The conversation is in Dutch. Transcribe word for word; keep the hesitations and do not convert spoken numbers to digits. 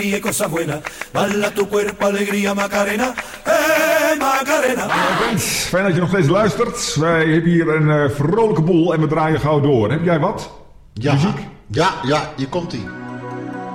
y cosa buena. Bala tu cuerpo, alegría, Macarena. Eh, Macarena. Bent, fijn dat je nog steeds luistert. Wij hebben hier een uh, vrolijke boel en we draaien gauw door. Heb jij wat? Ja, Muziek? ja, ja, hier komt-ie.